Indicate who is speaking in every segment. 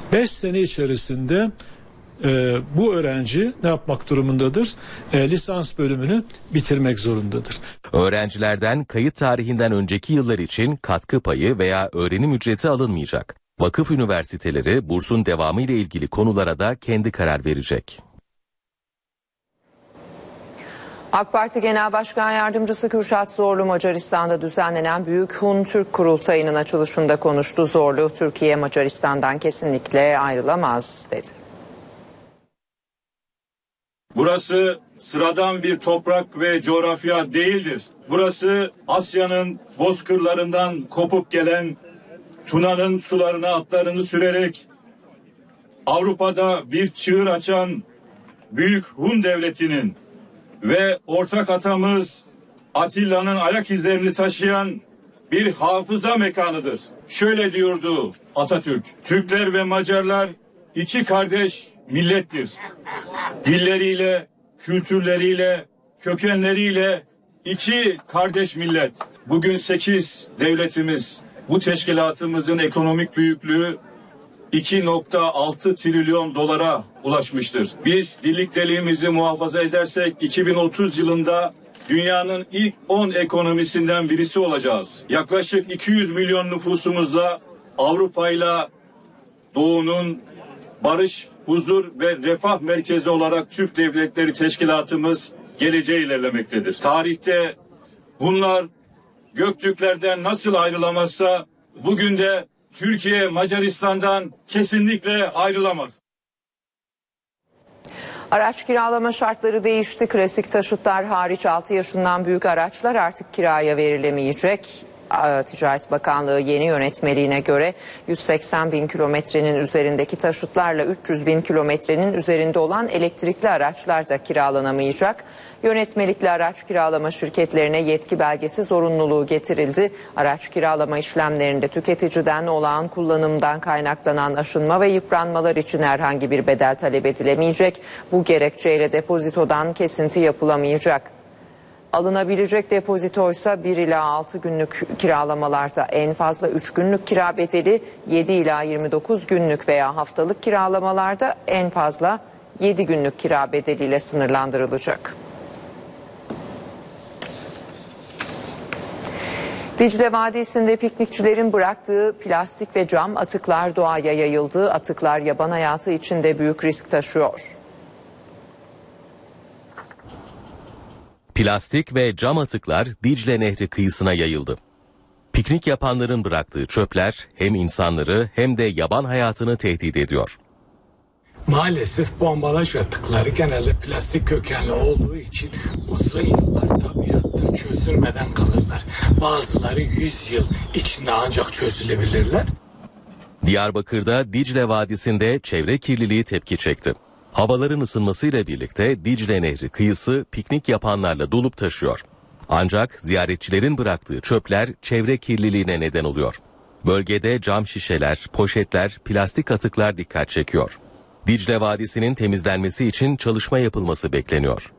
Speaker 1: 5 sene içerisinde bu öğrenci ne yapmak durumundadır? Lisans bölümünü bitirmek zorundadır.
Speaker 2: Öğrencilerden kayıt tarihinden önceki yıllar için katkı payı veya öğrenim ücreti alınmayacak. Vakıf üniversiteleri bursun devamı ile ilgili konulara da kendi karar verecek.
Speaker 3: AK Parti Genel Başkan Yardımcısı Kürşat Zorlu Macaristan'da düzenlenen Büyük Hun Türk Kurultayı'nın açılışında konuştu. Zorlu, Türkiye Macaristan'dan kesinlikle ayrılamaz dedi.
Speaker 4: Burası sıradan bir toprak ve coğrafya değildir. Burası Asya'nın bozkırlarından kopup gelen, Tuna'nın sularına atlarını sürerek Avrupa'da bir çığır açan Büyük Hun Devleti'nin ve ortak atamız Atilla'nın ayak izlerini taşıyan bir hafıza mekanıdır. Şöyle diyordu Atatürk: Türkler ve Macarlar iki kardeş millettir. Dilleriyle, kültürleriyle, kökenleriyle iki kardeş millet. Bugün 8 devletimiz, bu teşkilatımızın ekonomik büyüklüğü 2.6 trilyon dolara ulaşmıştır. Biz birlikteliğimizi muhafaza edersek 2030 yılında dünyanın ilk 10 ekonomisinden birisi olacağız. Yaklaşık 200 milyon nüfusumuzla Avrupa'yla Doğu'nun barış, huzur ve refah merkezi olarak Türk Devletleri Teşkilatımız geleceğe ilerlemektedir. Tarihte bunlar Göktürklerden nasıl ayrılamazsa bugün de Türkiye Macaristan'dan kesinlikle ayrılamaz.
Speaker 3: Araç kiralama şartları değişti. Klasik taşıtlar hariç 6 yaşından büyük araçlar artık kiraya verilemeyecek. Ticaret Bakanlığı yeni yönetmeliğine göre 180 bin kilometrenin üzerindeki taşıtlarla 300 bin kilometrenin üzerinde olan elektrikli araçlar da kiralanamayacak. Yönetmelikle araç kiralama şirketlerine yetki belgesi zorunluluğu getirildi. Araç kiralama işlemlerinde tüketiciden olağan kullanımdan kaynaklanan aşınma ve yıpranmalar için herhangi bir bedel talep edilemeyecek. Bu gerekçeyle depozitodan kesinti yapılamayacak. Alınabilecek depozito ise 1 ila 6 günlük kiralamalarda en fazla 3 günlük kira bedeli, 7 ila 29 günlük veya haftalık kiralamalarda en fazla 7 günlük kira bedeliyle sınırlandırılacak. Dicle Vadisi'nde piknikçilerin bıraktığı plastik ve cam atıklar doğaya yayıldı. Atıklar yaban hayatı için de büyük risk taşıyor.
Speaker 2: Plastik ve cam atıklar Dicle Nehri kıyısına yayıldı. Piknik yapanların bıraktığı çöpler hem insanları hem de yaban hayatını tehdit ediyor.
Speaker 5: Maalesef bu ambalaj atıkları genelde plastik kökenli olduğu için uzun yıllar tabiatta çözülmeden kalırlar. Bazıları 100 yıl içinde ancak çözülebilirler.
Speaker 2: Diyarbakır'da Dicle Vadisi'nde çevre kirliliği tepki çekti. Havaların ısınmasıyla birlikte Dicle Nehri kıyısı piknik yapanlarla dolup taşıyor. Ancak ziyaretçilerin bıraktığı çöpler çevre kirliliğine neden oluyor. Bölgede cam şişeler, poşetler, plastik atıklar dikkat çekiyor. Dicle Vadisi'nin temizlenmesi için çalışma yapılması bekleniyor.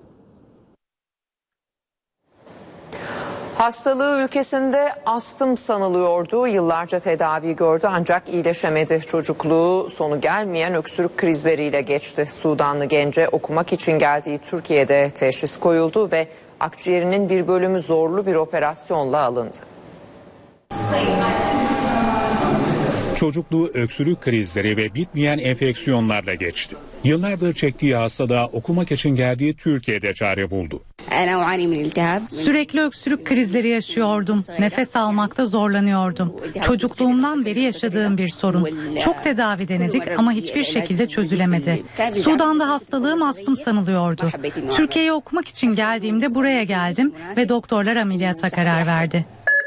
Speaker 3: Hastalığı ülkesinde astım sanılıyordu. Yıllarca tedavi gördü ancak iyileşemedi. Çocukluğu sonu gelmeyen öksürük krizleriyle geçti. Sudanlı gence okumak için geldiği Türkiye'de teşhis koyuldu ve akciğerinin bir bölümü zorlu bir operasyonla alındı.
Speaker 6: Çocukluğu öksürük krizleri ve bitmeyen enfeksiyonlarla geçti. Yıllardır çektiği hastalığa okumak için geldiği Türkiye'de çare buldu.
Speaker 7: Sürekli öksürük krizleri yaşıyordum. Nefes almakta zorlanıyordum. Çocukluğumdan beri yaşadığım bir sorun. Çok tedavi denedik ama hiçbir şekilde çözülemedi. Sudan'da hastalığım astım sanılıyordu. Türkiye'ye okumak için geldiğimde buraya geldim ve doktorlar ameliyata karar verdi.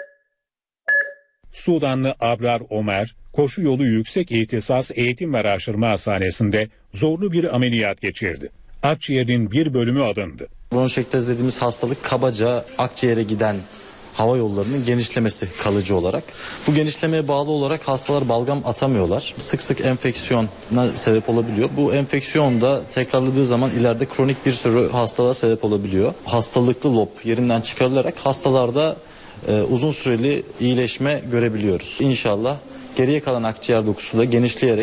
Speaker 6: Sudanlı Abrar Omer, Koşu Yolu Yüksek İhtisas Eğitim ve Araştırma Hastanesi'nde zorlu bir ameliyat geçirdi. Akciğerin bir bölümü alındı.
Speaker 8: Bronşektez dediğimiz hastalık kabaca akciğere giden hava yollarının genişlemesi kalıcı olarak. Bu genişlemeye bağlı olarak hastalar balgam atamıyorlar. Sık sık enfeksiyona sebep olabiliyor. Bu enfeksiyon da tekrarladığı zaman ileride kronik bir sürü hastalığa sebep olabiliyor. Hastalıklı lob yerinden çıkarılarak hastalarda uzun süreli iyileşme görebiliyoruz. İnşallah geriye kalan akciğer dokusu da genişleyerek